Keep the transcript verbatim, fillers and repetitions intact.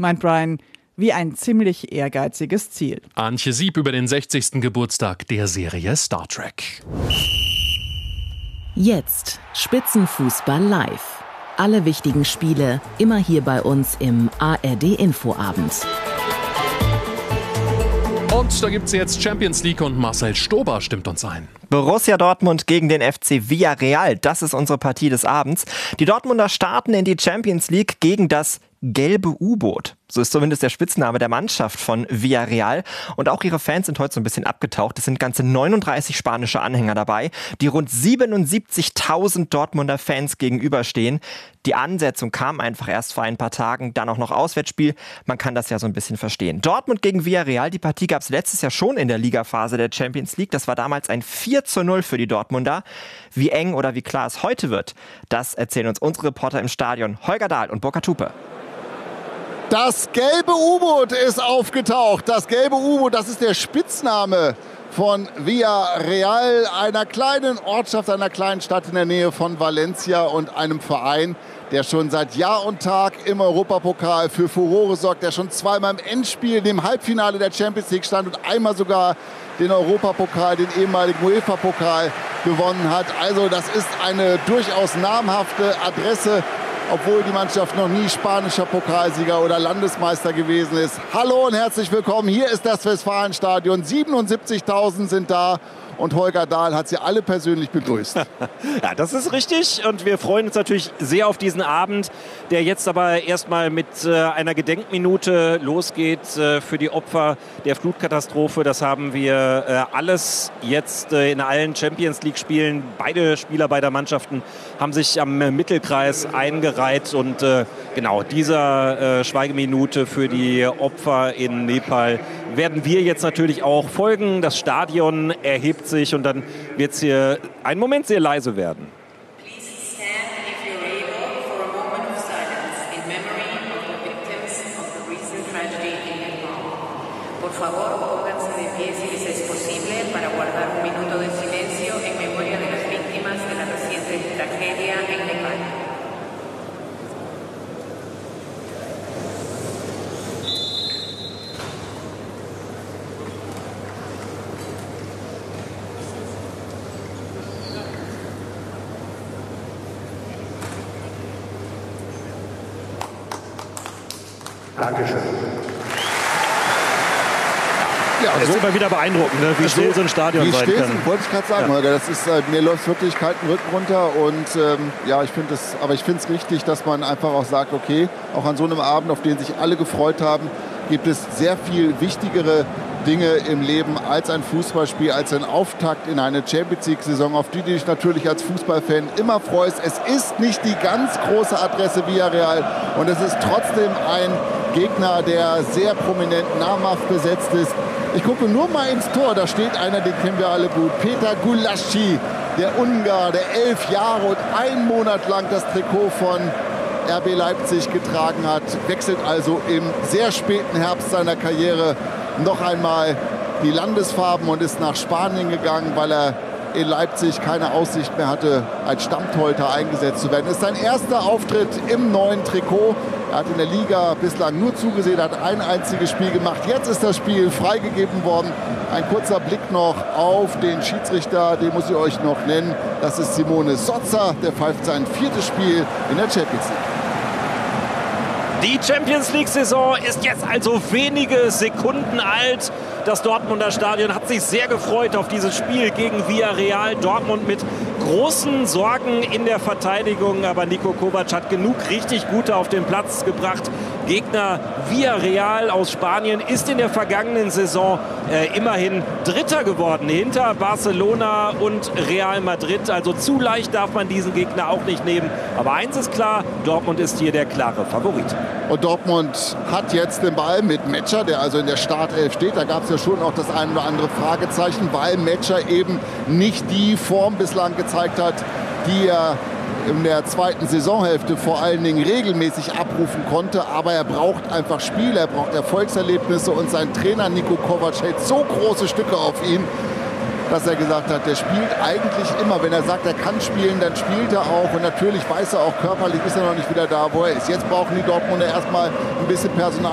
meint Brian, wie ein ziemlich ehrgeiziges Ziel. Antje Sieb über den sechzigsten Geburtstag der Serie Star Trek. Jetzt Spitzenfußball live. Alle wichtigen Spiele immer hier bei uns im A R D-Infoabend. Und da gibt es jetzt Champions League und Marcel Stober stimmt uns ein. Borussia Dortmund gegen den F C Villarreal, das ist unsere Partie des Abends. Die Dortmunder starten in die Champions League gegen das gelbe U-Boot. So ist zumindest der Spitzname der Mannschaft von Villarreal. Und auch ihre Fans sind heute so ein bisschen abgetaucht. Es sind ganze neununddreißig spanische Anhänger dabei, die rund siebenundsiebzigtausend Dortmunder Fans gegenüberstehen. Die Ansetzung kam einfach erst vor ein paar Tagen, dann auch noch Auswärtsspiel. Man kann das ja so ein bisschen verstehen. Dortmund gegen Villarreal, die Partie gab es letztes Jahr schon in der Ligaphase der Champions League. Das war damals ein vier zu null für die Dortmunder. Wie eng oder wie klar es heute wird, das erzählen uns unsere Reporter im Stadion, Holger Dahl und Burkhard Hupe. Das gelbe U-Boot ist aufgetaucht. Das gelbe U-Boot, das ist der Spitzname von Villarreal, einer kleinen Ortschaft, einer kleinen Stadt in der Nähe von Valencia und einem Verein, der schon seit Jahr und Tag im Europapokal für Furore sorgt, der schon zweimal im Endspiel, dem Halbfinale der Champions League stand und einmal sogar den Europapokal, den ehemaligen UEFA-Pokal gewonnen hat. Also das ist eine durchaus namhafte Adresse, obwohl die Mannschaft noch nie spanischer Pokalsieger oder Landesmeister gewesen ist. Hallo und herzlich willkommen. Hier ist das Westfalenstadion. siebenundsiebzigtausend sind da. Und Holger Dahl hat sie alle persönlich begrüßt. Ja, das ist richtig. Und wir freuen uns natürlich sehr auf diesen Abend, der jetzt aber erstmal mit äh, einer Gedenkminute losgeht äh, für die Opfer der Flutkatastrophe. Das haben wir äh, alles jetzt äh, in allen Champions-League-Spielen. Beide Spieler beider Mannschaften haben sich am äh, Mittelkreis eingereiht. Und äh, genau dieser äh, Schweigeminute für die Opfer in Nepal werden wir jetzt natürlich auch folgen. Das Stadion erhebt sich und dann wird es hier einen Moment sehr leise werden. Dankeschön. Ja, das ist immer wieder beeindruckend, ne? Wie still so ein Stadion sein kann. Wollte ich gerade sagen, ja. Holger, das ist, äh, mir läuft wirklich kalten Rücken runter und ähm, ja, ich finde es, aber ich finde es richtig, dass man einfach auch sagt, okay, auch an so einem Abend, auf den sich alle gefreut haben, gibt es sehr viel wichtigere Dinge im Leben als ein Fußballspiel, als ein Auftakt in eine Champions League-Saison, auf die du dich natürlich als Fußballfan immer freust. Es ist nicht die ganz große Adresse Villarreal und es ist trotzdem ein Gegner, der sehr prominent namhaft besetzt ist. Ich gucke nur mal ins Tor, da steht einer, den kennen wir alle gut, Peter Gulácsi, der Ungar, der elf Jahre und einen Monat lang das Trikot von R B Leipzig getragen hat, wechselt also im sehr späten Herbst seiner Karriere noch einmal die Landesfarben und ist nach Spanien gegangen, weil er in Leipzig keine Aussicht mehr hatte, als Stammtorhüter eingesetzt zu werden. Das ist sein erster Auftritt im neuen Trikot. Er hat in der Liga bislang nur zugesehen, hat ein einziges Spiel gemacht. Jetzt ist das Spiel freigegeben worden. Ein kurzer Blick noch auf den Schiedsrichter, den muss ich euch noch nennen. Das ist Simone Sozza, der pfeift sein viertes Spiel in der Champions League. Die Champions League-Saison ist jetzt also wenige Sekunden alt. Das Dortmunder Stadion hat sich sehr gefreut auf dieses Spiel gegen Villarreal. Dortmund mit großen Sorgen in der Verteidigung, aber Niko Kovac hat genug richtig Gute auf den Platz gebracht. Gegner Villarreal aus Spanien ist in der vergangenen Saison äh, immerhin Dritter geworden, hinter Barcelona und Real Madrid. Also zu leicht darf man diesen Gegner auch nicht nehmen. Aber eins ist klar, Dortmund ist hier der klare Favorit. Und Dortmund hat jetzt den Ball mit Metscher, der also in der Startelf steht. Da gab es ja schon auch das ein oder andere Fragezeichen, weil Metscher eben nicht die Form bislang gezeigt hat, die er in der zweiten Saisonhälfte vor allen Dingen regelmäßig abrufen konnte. Aber er braucht einfach Spiel, er braucht Erfolgserlebnisse und sein Trainer Niko Kovac hält so große Stücke auf ihn, dass er gesagt hat, der spielt eigentlich immer. Wenn er sagt, er kann spielen, dann spielt er auch. Und natürlich weiß er auch, körperlich ist er noch nicht wieder da, wo er ist. Jetzt brauchen die Dortmunder erstmal ein bisschen Personal.